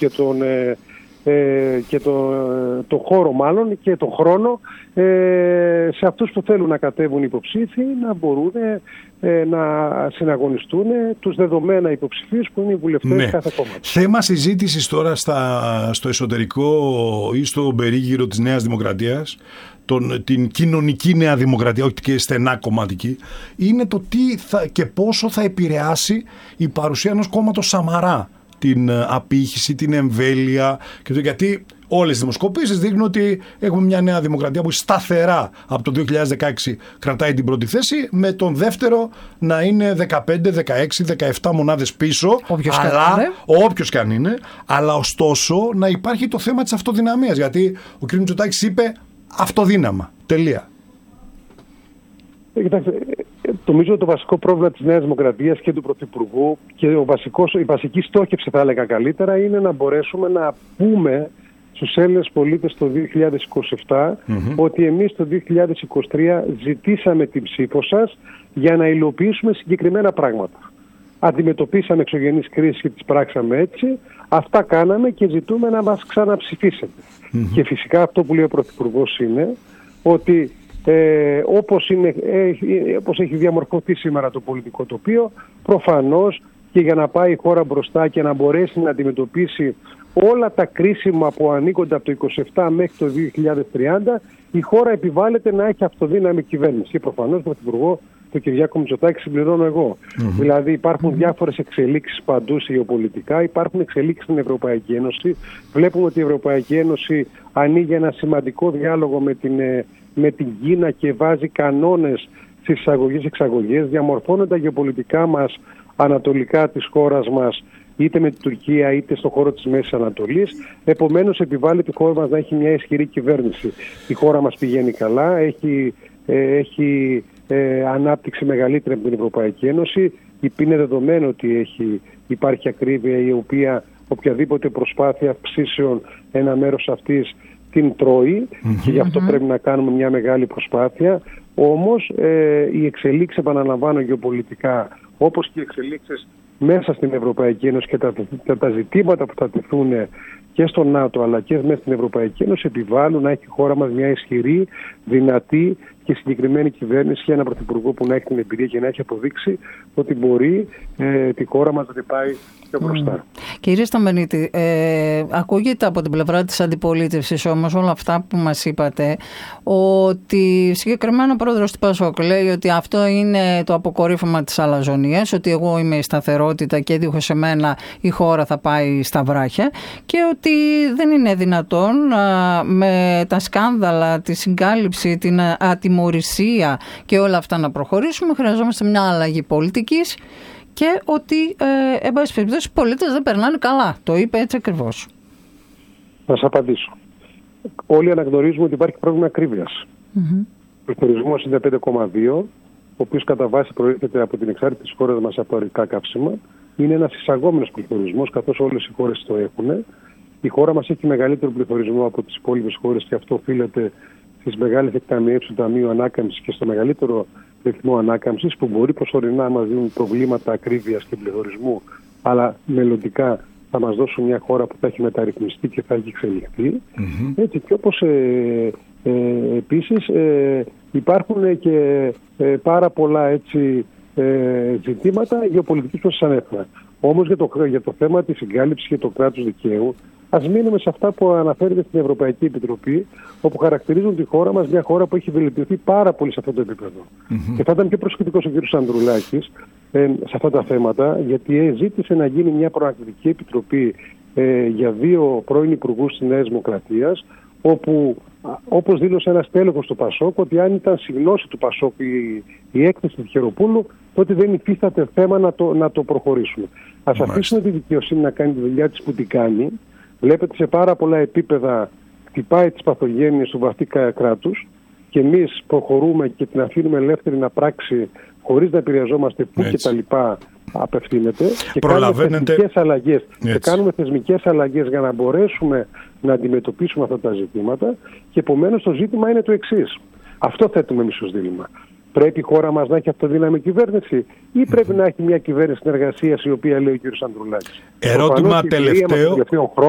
και το χώρο μάλλον και το χρόνο σε αυτούς που θέλουν να κατέβουν υποψήφοι να μπορούν να συναγωνιστούν τους δεδομένα υποψηφίους που είναι οι βουλευτές κάθε κόμματος. Θέμα συζήτησης τώρα στο εσωτερικό ή στο περίγυρο της Νέας Δημοκρατίας, την κοινωνική Νέα Δημοκρατία, όχι και στενά κομματική, είναι το τι και πόσο θα επηρεάσει η παρουσία ενός κόμματος Σαμαρά την απήχηση, την εμβέλεια και γιατί όλες οι δημοσκοπήσεις δείχνουν ότι έχουμε μια Νέα Δημοκρατία που σταθερά από το 2016 κρατάει την πρώτη θέση, με τον δεύτερο να είναι 15, 16, 17 μονάδες πίσω, όποιος και αν είναι, αλλά ωστόσο να υπάρχει το θέμα της αυτοδυναμίας, γιατί ο κ. Μητσοτάκης είπε αυτοδύναμα, τελεία. Κοιτάξτε, νομίζω το βασικό πρόβλημα της Νέας Δημοκρατίας και του Πρωθυπουργού και η βασική στόχευση, θα έλεγα καλύτερα, είναι να μπορέσουμε να πούμε στους Έλληνες πολίτες το 2027 ότι εμείς το 2023 ζητήσαμε την ψήφο σας για να υλοποιήσουμε συγκεκριμένα πράγματα. Αντιμετωπίσαμε εξωγενείς κρίσεις και τις πράξαμε έτσι. Αυτά κάναμε και ζητούμε να μας ξαναψηφίσετε. Και φυσικά αυτό που λέει ο Πρωθυπουργός είναι ότι όπως έχει διαμορφωθεί σήμερα το πολιτικό τοπίο, προφανώς και για να πάει η χώρα μπροστά και να μπορέσει να αντιμετωπίσει όλα τα κρίσιμα που ανήκονται από το 27 μέχρι το 2030, η χώρα επιβάλλεται να έχει αυτοδύναμη κυβέρνηση. Και προφανώς τον Πρωθυπουργό, τον Κυριάκο Μητσοτάκη, συμπληρώνω εγώ. Δηλαδή υπάρχουν διάφορες εξελίξεις παντού γεωπολιτικά, υπάρχουν εξελίξεις στην Ευρωπαϊκή Ένωση. Βλέπουμε ότι η Ευρωπαϊκή Ένωση ανοίγει ένα σημαντικό διάλογο με την Κίνα και βάζει κανόνες στις εισαγωγές-εξαγωγές, διαμορφώνουν τα γεωπολιτικά μας ανατολικά της χώρας μας, είτε με την Τουρκία είτε στον χώρο της Μέσης Ανατολής. Επομένως επιβάλλει τη χώρα μας να έχει μια ισχυρή κυβέρνηση. Η χώρα μας πηγαίνει καλά, έχει ανάπτυξη μεγαλύτερη από την Ευρωπαϊκή Ένωση. Είναι δεδομένο ότι υπάρχει ακρίβεια η οποία οποιαδήποτε προσπάθεια αυξήσεων ένα μέρος αυτής την τρώει και γι' αυτό πρέπει να κάνουμε μια μεγάλη προσπάθεια. Όμως οι εξελίξεις, επαναλαμβάνω, γεωπολιτικά, όπως και οι εξελίξεις μέσα στην Ευρωπαϊκή Ένωση και τα ζητήματα που θα τεθούν και στο ΝΑΤΟ αλλά και μέσα στην Ευρωπαϊκή Ένωση επιβάλλουν να έχει η χώρα μας μια ισχυρή, δυνατή και συγκεκριμένη κυβέρνηση και ένα πρωθυπουργό που να έχει την εμπειρία και να έχει αποδείξει ότι μπορεί τη χώρα μας να την πάει πιο μπροστά. Κύριε Σταμπενίτη, ακούγεται από την πλευρά της αντιπολίτευσης όμως όλα αυτά που μας είπατε, ότι συγκεκριμένα ο πρόεδρος του ΠΑΣΟΚ λέει ότι αυτό είναι το αποκορύφωμα της αλαζονίας, ότι εγώ είμαι η σταθερότητα και δίχως εμένα η χώρα θα πάει στα βράχια και ότι δεν είναι δυνατόν με τα σκάνδαλα, τη συγκάλυψη, την ατιμωρησία και όλα αυτά να προχωρήσουμε. Χρειαζόμαστε μια αλλαγή πολιτικής και ότι εν πάση περιπτώσει οι πολίτες δεν περνάνε καλά. Το είπε έτσι ακριβώς. Να σας απαντήσω. Όλοι αναγνωρίζουμε ότι υπάρχει πρόβλημα ακρίβειας. Ο πληθωρισμός είναι 5,2, ο οποίος κατά βάση προέρχεται από την εξάρτηση της χώρας μας από τα ορυκτά καύσιμα. Είναι ένας εισαγόμενος πληθωρισμός, καθώς όλες οι χώρες το έχουν. Η χώρα μας έχει μεγαλύτερο πληθωρισμό από τις υπόλοιπες χώρες και αυτό οφείλεται στις μεγάλες εκταμιεύσεις του Ταμείου Ανάκαμψης και στο μεγαλύτερο ρυθμό ανάκαμψης που μπορεί προσωρινά να μας δίνουν προβλήματα ακρίβειας και πληθωρισμού, αλλά μελλοντικά θα μας δώσουν μια χώρα που θα έχει μεταρρυθμιστεί και θα έχει εξελιχθεί. Έτσι, και όπως επίσης υπάρχουν και πάρα πολλά ζητήματα γεωπολιτικής που σας ανέφερα. Όμως για το θέμα της συγκάλυψης και του κράτους δικαίου, ας μείνουμε σε αυτά που αναφέρεται στην Ευρωπαϊκή Επιτροπή, όπου χαρακτηρίζουν τη χώρα μας μια χώρα που έχει βελτιωθεί πάρα πολύ σε αυτό το επίπεδο. Και θα ήταν πιο προσεκτικός ο κ. Ανδρουλάκης σε αυτά τα θέματα, γιατί ζήτησε να γίνει μια προαναλυτική επιτροπή για 2 πρώην υπουργούς της Νέας Δημοκρατίας, όπου όπως δήλωσε ένας τέλεχος του ΠΑΣΟΚ, ότι αν ήταν συγνώση του ΠΑΣΟΚ η έκθεση του Τυχεροπούλου, τότε δεν υφίσταται θέμα να το προχωρήσουμε. Ας αφήσουμε τη δικαιοσύνη να κάνει τη δουλειά της που την κάνει. Βλέπετε σε πάρα πολλά επίπεδα χτυπάει τις παθογένειες του βαθύ κράτους και εμείς προχωρούμε και την αφήνουμε ελεύθερη να πράξει χωρίς να επηρεαζόμαστε πού και τα λοιπά απευθύνεται και κάνουμε θεσμικές αλλαγές για να μπορέσουμε να αντιμετωπίσουμε αυτά τα ζητήματα και επομένως το ζήτημα είναι το εξής. Αυτό θέτουμε εμείς ως δίλημμα. Πρέπει η χώρα μας να έχει αυτοδύναμη κυβέρνηση ή πρέπει να έχει μια κυβέρνηση συνεργασίας η οποία λέει ο κ. Ανδρουλάκης? Ερώτημα τελευταίο.